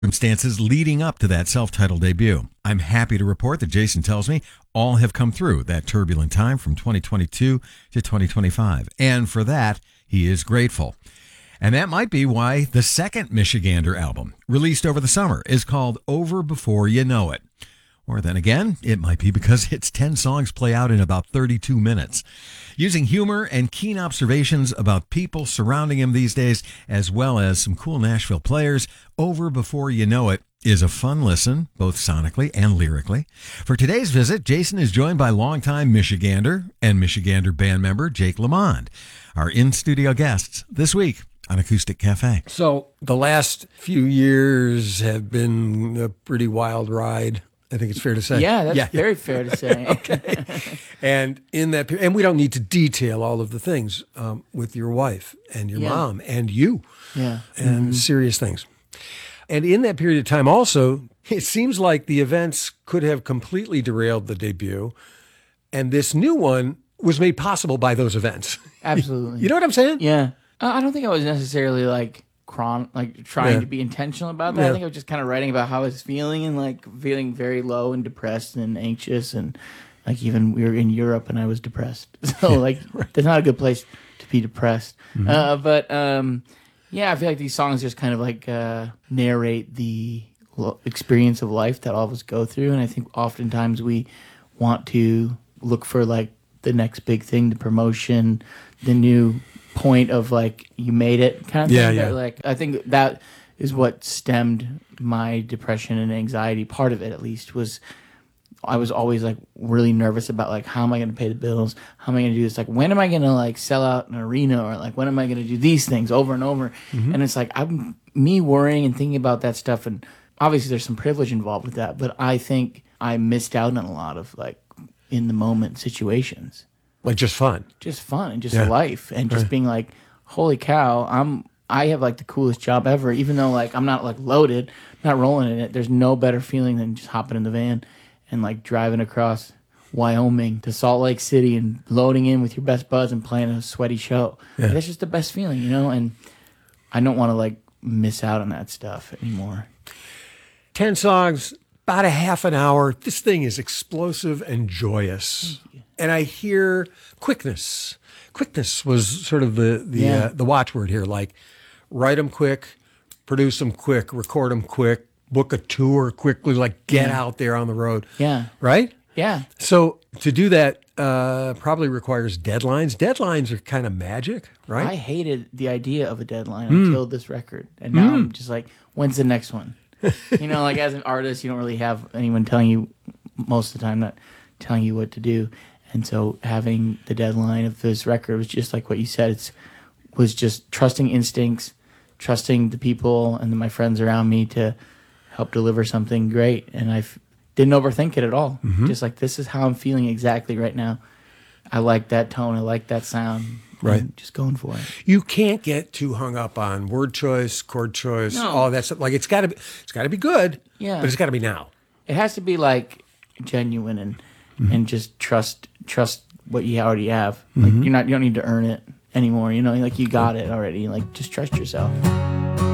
circumstances leading up to that self-titled debut. I'm happy to report that Jason tells me all have come through that turbulent time from 2022 to 2025. And for that, he is grateful. And that might be why the second Michigander album, released over the summer, is called Over Before You Know It. Or then again, it might be because its 10 songs play out in about 32 minutes. Using humor and keen observations about people surrounding him these days, as well as some cool Nashville players, Over Before You Know It is a fun listen, both sonically and lyrically. For today's visit, Jason is joined by longtime Michigander and Michigander band member Jake Lamond, our in-studio guests this week on Acoustic Cafe. So the last few years have been a pretty wild ride. I think it's fair to say. Yeah, that's very fair to say. Okay. And in that period, and we don't need to detail all of the things with your wife and your mom and you and serious things. And in that period of time also, it seems like the events could have completely derailed the debut. And this new one was made possible by those events. Absolutely. You know what I'm saying? Yeah. I don't think I was necessarily trying to be intentional about that. I think I was just kind of writing about how I was feeling and feeling very low and depressed and anxious, and even we were in Europe and I was depressed. So there's not a good place to be depressed. Mm-hmm. I feel like these songs just kind of narrate the experience of life that all of us go through, and I think oftentimes we want to look for the next big thing, the promotion, the new point of you made it kind of thing. Yeah. I think that is what stemmed my depression and anxiety. Part of it, at least, was I was always really nervous about how am I going to pay the bills? How am I going to do this? When am I going to sell out an arena, or when am I going to do these things over and over? Mm-hmm. And it's I'm me worrying and thinking about that stuff. And obviously there's some privilege involved with that, but I think I missed out on a lot of in the moment situations. Just fun. Just fun and just life and just being holy cow, I have the coolest job ever, even though I'm not loaded, not rolling in it. There's no better feeling than just hopping in the van and driving across Wyoming to Salt Lake City and loading in with your best buds and playing a sweaty show. Yeah. That's just the best feeling, and I don't want to miss out on that stuff anymore. 10 songs, about a half an hour. This thing is explosive and joyous. And I hear quickness. Quickness was sort of the watchword here. Write them quick, produce them quick, record them quick, book a tour quickly. Get out there on the road. Yeah. Right? Yeah. So to do that probably requires deadlines. Deadlines are kind of magic, right? I hated the idea of a deadline until this record, and now I'm just when's the next one? As an artist, you don't really have anyone telling you most of the time, not telling you what to do. And so having the deadline of this record was just what you said. It was just trusting instincts, trusting the people and my friends around me to help deliver something great. And I didn't overthink it at all. Mm-hmm. Just this is how I'm feeling exactly right now. I like that tone. I like that sound. Right. Just going for it. You can't get too hung up on word choice, chord choice, all that stuff. It's got to be good. Yeah. But it's got to be now. It has to be genuine and just trust what you already have. You don't need to earn it anymore. You got it already. Just trust yourself.